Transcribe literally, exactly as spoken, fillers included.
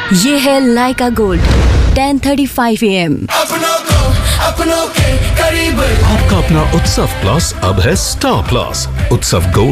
ये है लाइका gold ten thirty five A M. अपनों को अपनों के करीब। आपका अपना उत्सव प्लस अब है स्टार प्लस। उत्सव गोल्ड